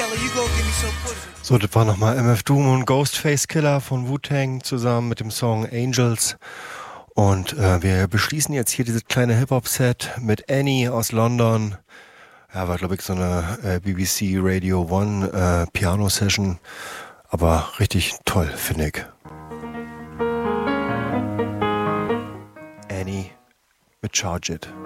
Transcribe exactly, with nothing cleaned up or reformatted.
So, das war nochmal M F Doom und Ghostface Killer von Wu-Tang zusammen mit dem Song Angels. Und äh, wir beschließen jetzt hier dieses kleine Hip-Hop-Set mit Annie aus London. Ja, war glaube ich so eine äh, B B C Radio One äh, Piano-Session. Aber richtig toll, finde ich. Annie mit Charge It.